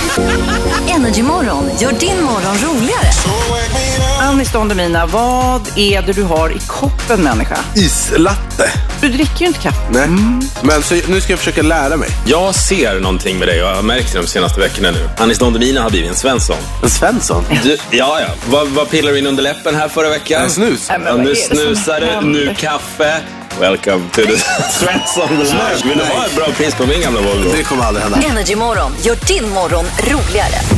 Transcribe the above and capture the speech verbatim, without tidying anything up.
Energy Morgon gör din morgon roligare. Anis Don Demina, vad är det du har i koppen, människa? Islatte. Du dricker ju inte kaffe. Nej, mm. men så, nu ska jag försöka lära mig. Jag ser någonting med dig och jag har märkt det de senaste veckorna nu. Anis Don Demina har blivit en Svensson. En Svensson? Du, ja, ja. Vad, vad pillar du in under läppen här förra veckan? En snus. Ja, ja, nu snusar du, nu kaffe. Welcome to the Svensson Live. Vill du ha ett bra pris på min gamla Volvo? Det kommer aldrig hända. Energy Morgon gör din morgon roligare.